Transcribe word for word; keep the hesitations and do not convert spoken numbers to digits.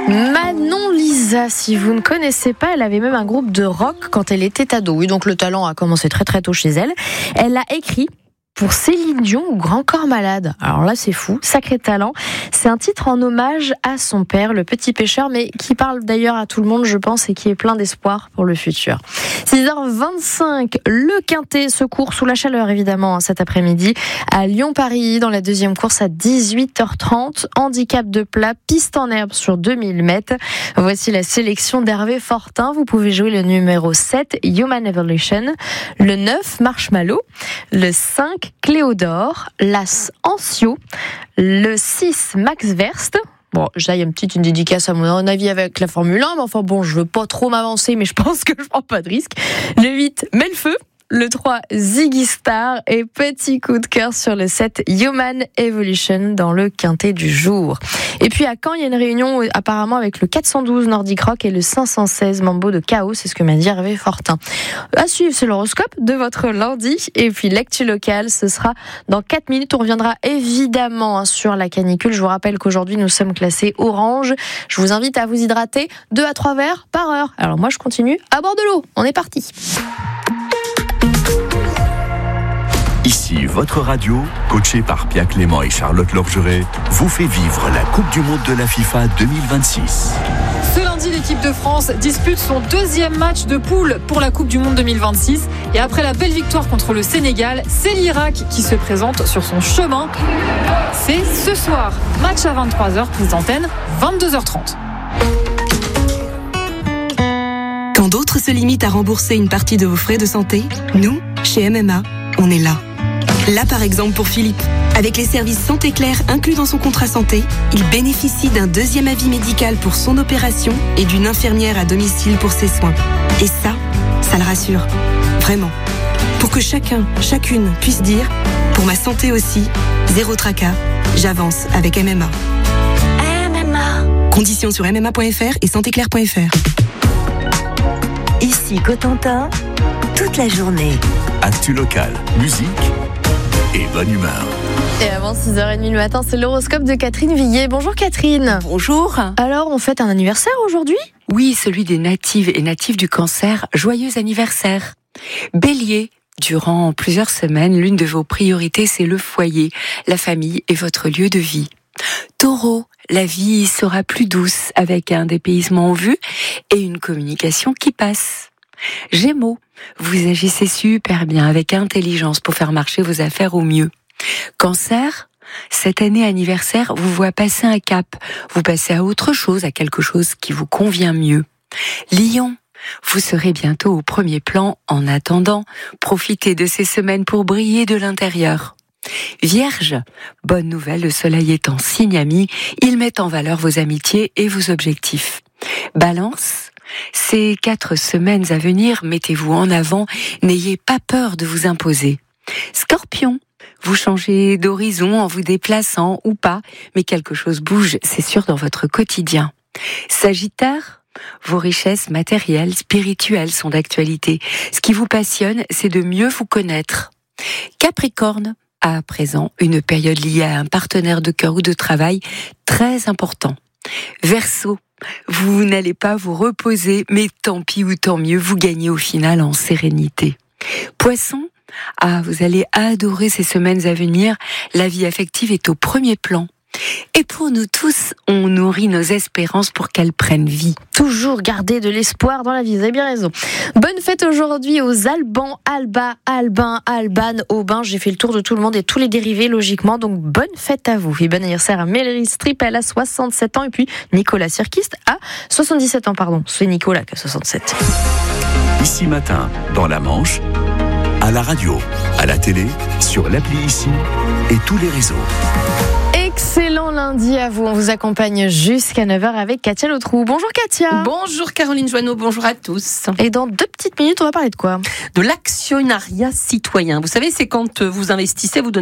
Manon Lisa, si vous ne connaissez pas, elle avait même un groupe de rock quand elle était ado. Oui, donc le talent a commencé très très tôt chez elle. Elle a écrit pour Céline Dion ou Grand Corps Malade. Alors là, c'est fou, sacré talent. C'est un titre en hommage à son père, le petit pêcheur, mais qui parle d'ailleurs à tout le monde, je pense, et qui est plein d'espoir pour le futur. six heures vingt-cinq, le Quintet se court sous la chaleur, évidemment, cet après-midi, à Lyon-Paris, dans la deuxième course à dix-huit heures trente. Handicap de plat, piste en herbe sur deux mille mètres. Voici la sélection d'Hervé Fortin. Vous pouvez jouer le numéro sept, Human Evolution, le neuf, Marshmallow, le cinq, Cléodore, l'As Ancio, le six, Max Verst. Bon, là, il y a une petite une dédicace à mon avis avec la Formule un, mais enfin bon, je veux pas trop m'avancer, mais je pense que je prends pas de risque. Le huit, Melfeu. Le trois, Ziggy Star, et petit coup de cœur sur le sept, Human Evolution dans le Quintet du jour. Et puis à Caen, il y a une réunion apparemment avec le quatre cent douze Nordic Rock et le cinq cent seize Mambo de Chaos, c'est ce que m'a dit Hervé Fortin. À suivre, c'est l'horoscope de votre lundi, et puis l'actu locale, ce sera dans quatre minutes. On reviendra évidemment sur la canicule. Je vous rappelle qu'aujourd'hui nous sommes classés orange. Je vous invite à vous hydrater deux à trois verres par heure. Alors moi je continue à boire de l'eau. On est parti. Ici, votre radio, coachée par Pia Clément et Charlotte Lorgeret, vous fait vivre la Coupe du Monde de la FIFA deux mille vingt-six. Ce lundi, l'équipe de France dispute son deuxième match de poule pour la Coupe du Monde deux mille vingt-six. Et après la belle victoire contre le Sénégal, c'est l'Irak qui se présente sur son chemin. C'est ce soir, match à vingt-trois heures, prise d'antenne, vingt-deux heures trente. Quand d'autres se limitent à rembourser une partie de vos frais de santé, nous, chez M M A, on est là. Là, par exemple, pour Philippe. Avec les services Santé Claire inclus dans son contrat santé, il bénéficie d'un deuxième avis médical pour son opération et d'une infirmière à domicile pour ses soins. Et ça, ça le rassure. Vraiment. Pour que chacun, chacune puisse dire « Pour ma santé aussi, zéro tracas, j'avance avec M M A ». M M A. Conditions sur m m a point f r et santé claire point f r. Ici Cotentin, toute la journée. Actu local, musique et bonne humeur. Et avant six heures trente le matin, c'est l'horoscope de Catherine Villiers. Bonjour Catherine. Bonjour. Alors, on fête un anniversaire aujourd'hui ? Oui, celui des natives et natifs du cancer. Joyeux anniversaire. Bélier, durant plusieurs semaines, l'une de vos priorités, c'est le foyer, la famille et votre lieu de vie. Taureau, la vie sera plus douce avec un dépaysement en vue et une communication qui passe. Gémeaux, vous agissez super bien avec intelligence pour faire marcher vos affaires au mieux. Cancer, cette année anniversaire vous voit passer un cap, vous passez à autre chose, à quelque chose qui vous convient mieux. Lion, vous serez bientôt au premier plan. En attendant, profitez de ces semaines pour briller de l'intérieur. Vierge, bonne nouvelle, le soleil est en signe ami, il met en valeur vos amitiés et vos objectifs. Balance, ces quatre semaines à venir, mettez-vous en avant, n'ayez pas peur de vous imposer. Scorpion, vous changez d'horizon en vous déplaçant ou pas, mais quelque chose bouge, c'est sûr, dans votre quotidien. Sagittaire, vos richesses matérielles, spirituelles sont d'actualité. Ce qui vous passionne, c'est de mieux vous connaître. Capricorne, à présent, une période liée à un partenaire de cœur ou de travail très important. Verseau, vous n'allez pas vous reposer, mais tant pis ou tant mieux, vous gagnez au final en sérénité. Poisson, ah, vous allez adorer ces semaines à venir, la vie affective est au premier plan. Et pour nous tous, on nourrit nos espérances pour qu'elles prennent vie. Toujours garder de l'espoir dans la vie, vous avez bien raison. Bonne fête aujourd'hui aux Albans, Alba, Albin, Alban, Aubin. J'ai fait le tour de tout le monde et tous les dérivés logiquement, donc bonne fête à vous. Et bon anniversaire à Meryl Streep, elle a soixante-sept ans, et puis Nicolas Sirkis a soixante-dix-sept ans, pardon. C'est Nicolas qui a soixante-sept. Ici Matin, dans la Manche, à la radio, à la télé, sur l'appli Ici et tous les réseaux. Excellent lundi à vous. On vous accompagne jusqu'à neuf heures avec Katia Lotrou. Bonjour Katia. Bonjour Caroline Joanneau, bonjour à tous. Et dans deux petites minutes, on va parler de quoi ? De l'actionnariat citoyen. Vous savez, c'est quand vous investissez, vous donnez